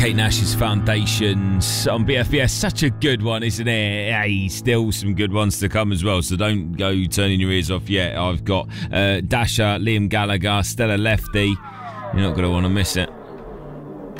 Kate Nash's Foundations on BFBS. Such a good one, isn't it? Hey, still some good ones to come as well, so don't go turning your ears off yet. I've got Dasha, Liam Gallagher, Stella Lefty. You're not going to want to miss it.